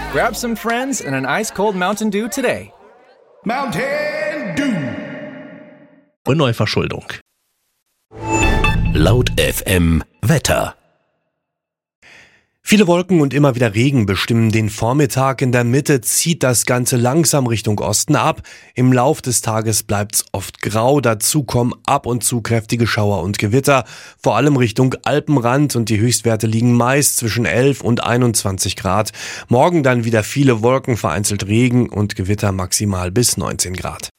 Grab some friends and an ice-cold Mountain Dew today. Mountain Dew. Und Neuverschuldung. Laut FM Wetter. Viele Wolken und immer wieder Regen bestimmen den Vormittag. In der Mitte zieht das Ganze langsam Richtung Osten ab. Im Lauf des Tages bleibt's oft grau. Dazu kommen ab und zu kräftige Schauer und Gewitter. Vor allem Richtung Alpenrand, und die Höchstwerte liegen meist zwischen 11 und 21 Grad. Morgen dann wieder viele Wolken, vereinzelt Regen und Gewitter, maximal bis 19 Grad.